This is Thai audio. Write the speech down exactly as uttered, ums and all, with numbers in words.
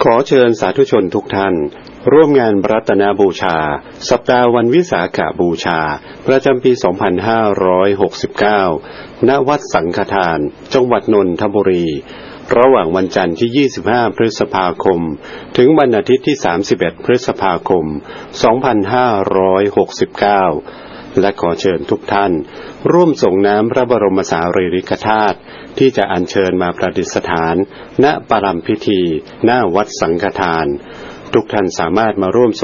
ขอเชิญสาธุชนทุกท่านร่วมงานรัตนบูชาสัปดาห์วันวิสาขบูชาประจำปี สองพันห้าร้อยหกสิบเก้า ณ วัดสังฆทานจังหวัดนนทบุรีระหว่างวันจันทร์ที่ ยี่สิบห้า พฤษภาคมถึงวันอาทิตย์ที่ สามสิบเอ็ด พฤษภาคม สองพันห้าร้อยหกสิบเก้า และขอเชิญทุกท่านร่วมส่งน้ำพระบรมสารีริกธาตุที่จะอัญเชิญมาประดิษฐานณปรัมพิธีณวัดสังฆทานทุกท่านสามารถมาร่วม